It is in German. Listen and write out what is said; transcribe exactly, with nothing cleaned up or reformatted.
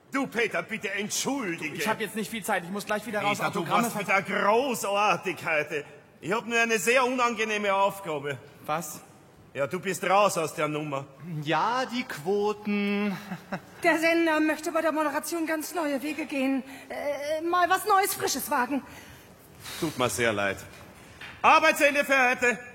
Du, Peter, bitte entschuldige. Ich habe jetzt nicht viel Zeit. Ich muss gleich wieder raus. Peter, du Autogramme warst wieder großartig heute. Ich habe nur eine sehr unangenehme Aufgabe. Was? Ja, du bist raus aus der Nummer. Ja, die Quoten. Der Sender möchte bei der Moderation ganz neue Wege gehen. Äh, mal was Neues, Frisches wagen. Tut mir sehr leid. Arbeitsende für heute.